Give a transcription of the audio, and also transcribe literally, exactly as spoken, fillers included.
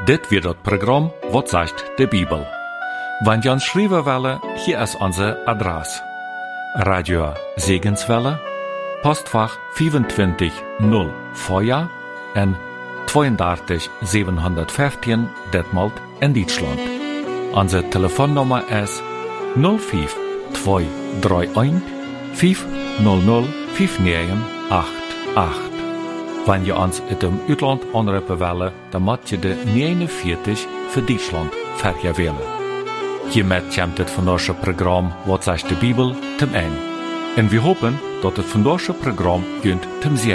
Dit wird das Programm Wat sagt de Bibel. Wenn ihr uns schreiben wollen, hier ist unsere Adresse. Radio Segenswelle, Postfach vierundzwanzig null Feuer en drieëndertig zevenhonderdvijftien Detmold in Deutschland. Unsere Telefonnummer ist null fünf zwei drei eins fünf null null fünf neun acht acht. Wenn ihr uns in dem Ausland anrufen wollt, dann müsst ihr de negenenvierzig für Deutschland vergewählen. Hiermit kommt het vandaagse Programm Wat zegt de Bibel zum Ende. En we hopen dat het vandaagse Programm junt zum Segen